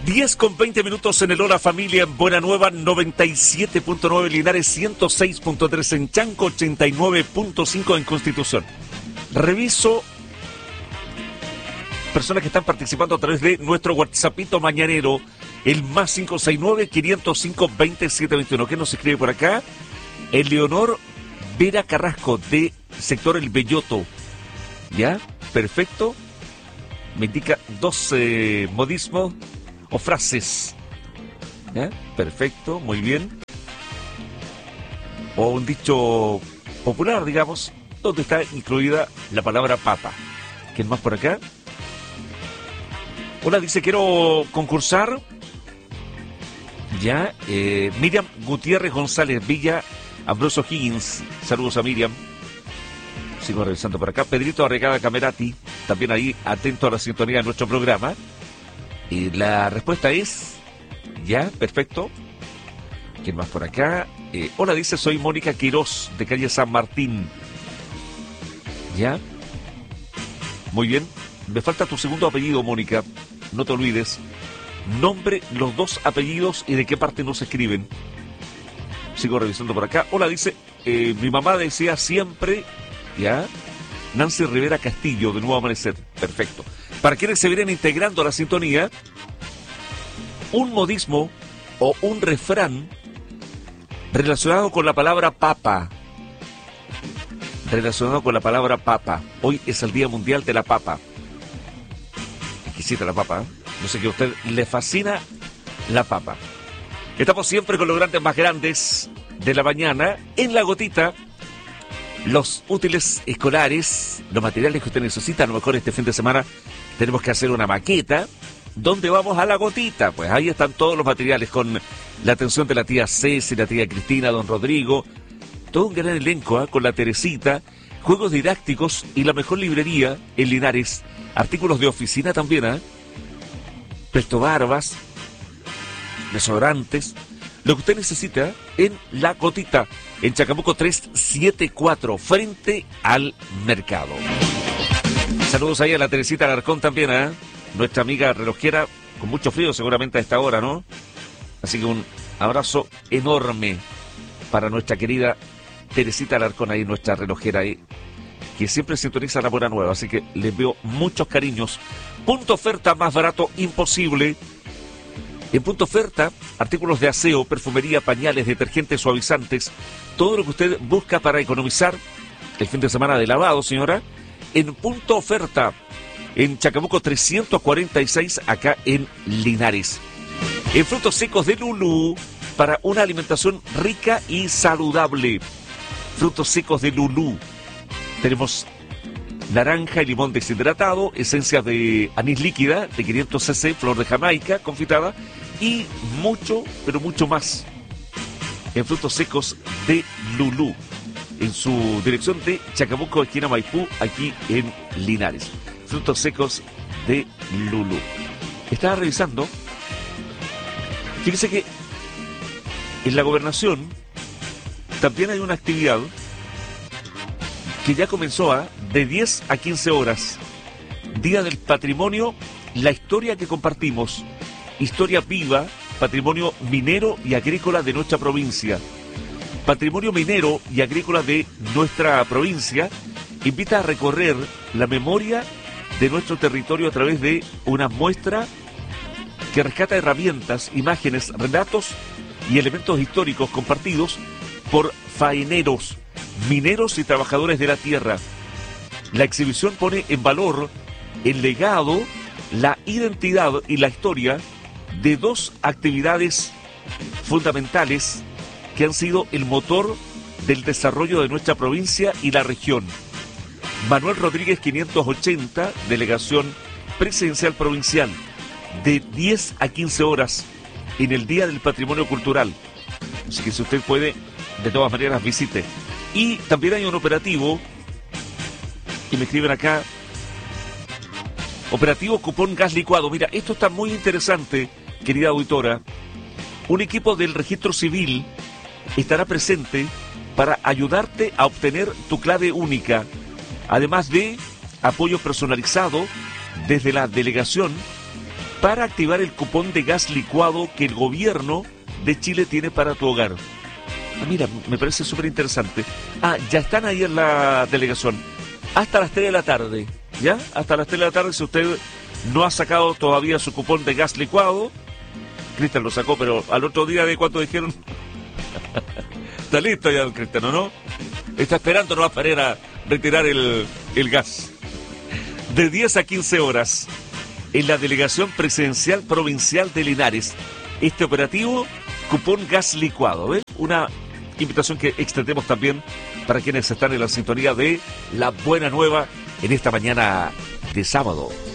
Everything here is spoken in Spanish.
10:20 en el Hola Familia en Buena Nueva, 97.9 Linares, 106.3 en Chanco, 89.5 en Constitución. Reviso personas que están participando a través de nuestro WhatsAppito mañanero, el más 569-505-2721. ¿Qué nos escribe por acá? El Leonor Vera Carrasco, de sector El Belloto. ¿Ya? Perfecto. Me indica 12 modismos o frases. ¿Ya? Perfecto, muy bien. O un dicho popular, digamos, donde está incluida la palabra papa. ¿Quién más por acá? Hola, dice, quiero concursar. Ya, Miriam Gutiérrez González Villa, Ambrosio Higgins. Saludos a Miriam. Sigo revisando por acá. Pedrito Arregada Camerati, también ahí atento a la sintonía de nuestro programa. Y la respuesta es... Ya, perfecto. ¿Quién más por acá? Hola, dice, soy Mónica Quirós, de calle San Martín. Ya. Muy bien. Me falta tu segundo apellido, Mónica. No te olvides. Nombre, los dos apellidos y de qué parte nos escriben. Sigo revisando por acá. Hola, dice, mi mamá decía siempre... Ya. Nancy Rivera Castillo, de Nuevo Amanecer. Perfecto. Para quienes se vienen integrando a la sintonía, un modismo o un refrán relacionado con la palabra papa. Relacionado con la palabra papa. Hoy es el Día Mundial de la Papa. Exquisita la papa, ¿eh? Yo sé que a usted le fascina la papa. Estamos siempre con los grandes más grandes de la mañana. En la gotita, los útiles escolares, los materiales que usted necesita. A lo mejor este fin de semana tenemos que hacer una maqueta. ¿Dónde vamos? A la gotita. Pues ahí están todos los materiales con la atención de la tía Ceci, la tía Cristina, don Rodrigo. Todo un gran elenco, ¿eh? Con la Teresita. Juegos didácticos y la mejor librería en Linares. Artículos de oficina también, ¿eh? Presto barbas, desodorantes. Lo que usted necesita en La Gotita, en Chacabuco 374, frente al mercado. Saludos ahí a la Teresita Alarcón también, ¿eh? Nuestra amiga relojera, con mucho frío seguramente a esta hora, ¿no? Así que un abrazo enorme para nuestra querida Teresita Alarcón ahí, nuestra relojera ahí, que siempre sintoniza la Buena Nueva, así que les veo muchos cariños. Punto Oferta, más barato imposible. En Punto Oferta, artículos de aseo, perfumería, pañales, detergentes, suavizantes, todo lo que usted busca para economizar el fin de semana de lavado, señora, en Punto Oferta, en Chacabuco 346, acá en Linares. En Frutos Secos de Lulú, para una alimentación rica y saludable. Frutos Secos de Lulú. Tenemos naranja y limón deshidratado, esencia de anís líquida de 500 cc, flor de Jamaica confitada y mucho, pero mucho más en Frutos Secos de Lulú, en su dirección de Chacabuco, esquina Maipú, aquí en Linares. Frutos Secos de Lulú. Estaba revisando, fíjese que en la gobernación también hay una actividad que ya comenzó de 10 a 15 horas. Día del Patrimonio, la historia que compartimos. Historia viva, patrimonio minero y agrícola de nuestra provincia. Patrimonio minero y agrícola de nuestra provincia invita a recorrer la memoria de nuestro territorio a través de una muestra que rescata herramientas, imágenes, relatos y elementos históricos compartidos por faeneros, mineros y trabajadores de la tierra. La exhibición pone en valor el legado, la identidad y la historia de dos actividades fundamentales que han sido el motor del desarrollo de nuestra provincia y la región. Manuel Rodríguez 580, Delegación Presidencial Provincial, de 10 a 15 horas en el Día del Patrimonio Cultural. Así que si usted puede, de todas maneras visite. Y también hay un operativo, y me escriben acá, operativo cupón gas licuado. Mira, esto está muy interesante, querida auditora. Un equipo del Registro Civil estará presente para ayudarte a obtener tu clave única, además de apoyo personalizado desde la delegación para activar el cupón de gas licuado que el gobierno de Chile tiene para tu hogar. Mira, me parece súper interesante. Ya están ahí en la delegación. Hasta las 3 de la tarde, ¿ya? Hasta las 3 de la tarde, si usted no ha sacado todavía su cupón de gas licuado. Cristian lo sacó, pero al otro día de cuánto dijeron. Está listo ya el Cristiano, ¿no? Está esperando, no va a parar a retirar el gas. De 10 a 15 horas, en la Delegación Presidencial Provincial de Linares, este operativo, cupón gas licuado, ¿ves? Una invitación que extendemos también para quienes están en la sintonía de La Buena Nueva en esta mañana de sábado.